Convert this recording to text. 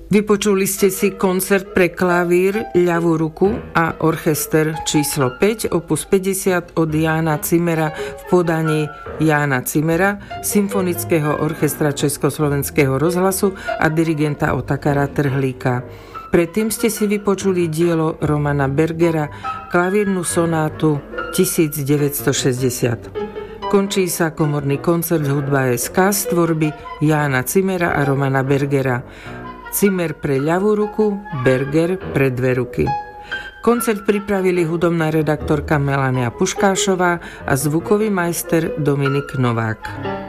Vypočuli ste si koncert pre klavír, ľavú ruku a orchester číslo 5, opus 50 od Jána Zimmera v podaní Jána Zimmera, Symfonického orchestra Československého rozhlasu a dirigenta Otakara Trhlíka. Predtým ste si vypočuli dielo Romana Bergera, klavírnu sonátu 1960. Končí sa komorný koncert Hudba SK z tvorby Jána Zimmera a Romana Bergera. Zimmer pre ľavú ruku, Berger pre dve ruky. Koncert pripravili hudobná redaktorka Melania Puškášová a zvukový majster Dominik Novák.